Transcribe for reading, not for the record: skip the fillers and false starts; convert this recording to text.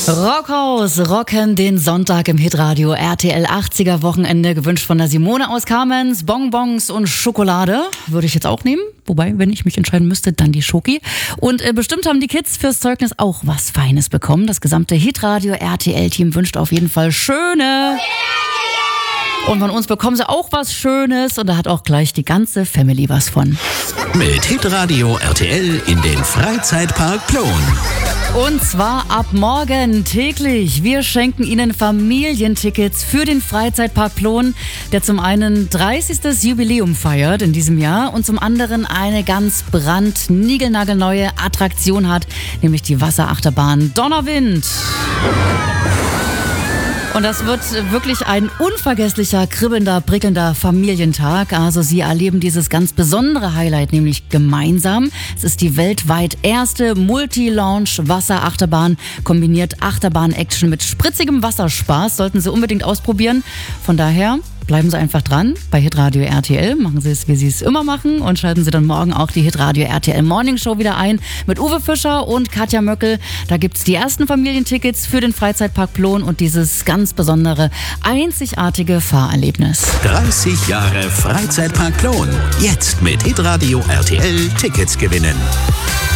Rockhaus rocken den Sonntag im Hitradio RTL 80er Wochenende, gewünscht von der Simone aus Kamenz. Bonbons und Schokolade würde ich jetzt auch nehmen. Wobei, wenn ich mich entscheiden müsste, dann die Schoki. Und bestimmt haben die Kids fürs Zeugnis auch was Feines bekommen. Das gesamte Hitradio RTL-Team wünscht auf jeden Fall schöne... Und von uns bekommen sie auch was Schönes und da hat auch gleich die ganze Family was von. Mit Hitradio RTL in den Freizeitpark Plon. Und zwar ab morgen täglich. Wir schenken Ihnen Familientickets für den Freizeitpark Plon, der zum einen 30. Jubiläum feiert in diesem Jahr und zum anderen eine ganz niegelnagelneue Attraktion hat, nämlich die Wasserachterbahn Donnerwind. Und das wird wirklich ein unvergesslicher, kribbelnder, prickelnder Familientag. Also Sie erleben dieses ganz besondere Highlight nämlich gemeinsam. Es ist die weltweit erste Multi-Launch-Wasserachterbahn, kombiniert Achterbahn-Action mit spritzigem Wasserspaß. Sollten Sie unbedingt ausprobieren. Von daher... bleiben Sie einfach dran bei Hitradio RTL. Machen Sie es, wie Sie es immer machen und schalten Sie dann morgen auch die Hitradio RTL Morning Show wieder ein mit Uwe Fischer und Katja Möckel. Da gibt es die ersten Familientickets für den Freizeitpark Plon und dieses ganz besondere, einzigartige Fahrerlebnis. 30 Jahre Freizeitpark Plon. Jetzt mit Hitradio RTL Tickets gewinnen.